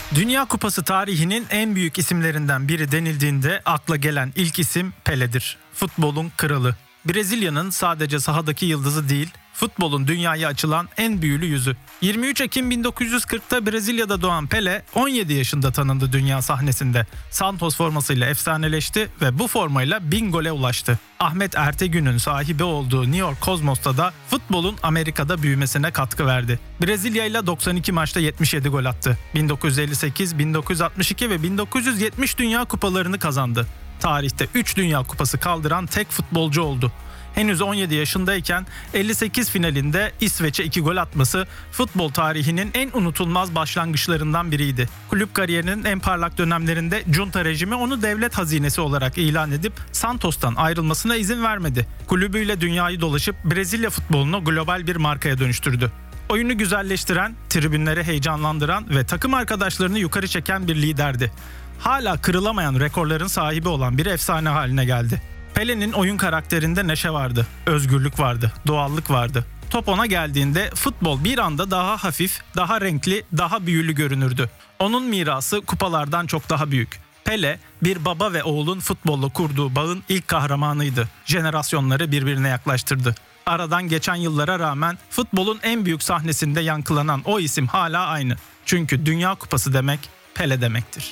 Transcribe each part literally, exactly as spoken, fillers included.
Dünya Kupası tarihinin en büyük isimlerinden biri denildiğinde akla gelen ilk isim Pele'dir. Futbolun kralı. Brezilya'nın sadece sahadaki yıldızı değil, futbolun dünyaya açılan en büyülü yüzü. yirmi üç Ekim bin dokuz yüz kırkta Brezilya'da doğan Pele on yedi yaşında tanındı dünya sahnesinde. Santos formasıyla efsaneleşti ve bu formayla bin gole ulaştı. Ahmet Ertegün'ün sahibi olduğu New York Cosmos'ta da futbolun Amerika'da büyümesine katkı verdi. Brezilya ile doksan iki maçta yetmiş yedi gol attı. bin dokuz yüz elli sekiz, bin dokuz yüz altmış iki ve bin dokuz yüz yetmiş Dünya Kupalarını kazandı. Tarihte üç Dünya Kupası kaldıran tek futbolcu oldu. Henüz on yedi yaşındayken elli sekiz finalinde İsveç'e iki gol atması futbol tarihinin en unutulmaz başlangıçlarından biriydi. Kulüp kariyerinin en parlak dönemlerinde junta rejimi onu devlet hazinesi olarak ilan edip Santos'tan ayrılmasına izin vermedi. Kulübüyle dünyayı dolaşıp Brezilya futbolunu global bir markaya dönüştürdü. Oyunu güzelleştiren, tribünleri heyecanlandıran ve takım arkadaşlarını yukarı çeken bir liderdi. Hala kırılamayan rekorların sahibi olan bir efsane haline geldi. Pele'nin oyun karakterinde neşe vardı, özgürlük vardı, doğallık vardı. Top ona geldiğinde futbol bir anda daha hafif, daha renkli, daha büyülü görünürdü. Onun mirası kupalardan çok daha büyük. Pele, bir baba ve oğlun futbolla kurduğu bağın ilk kahramanıydı. Jenerasyonları birbirine yaklaştırdı. Aradan geçen yıllara rağmen futbolun en büyük sahnesinde yankılanan o isim hala aynı. Çünkü Dünya Kupası demek Pele demektir.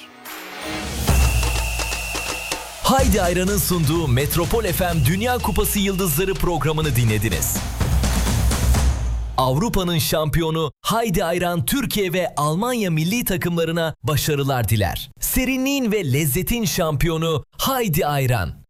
Haydi Ayran'ın sunduğu Metropol F M Dünya Kupası Yıldızları programını dinlediniz. Avrupa'nın şampiyonu Haydi Ayran Türkiye ve Almanya milli takımlarına başarılar diler. Serinliğin ve lezzetin şampiyonu Haydi Ayran.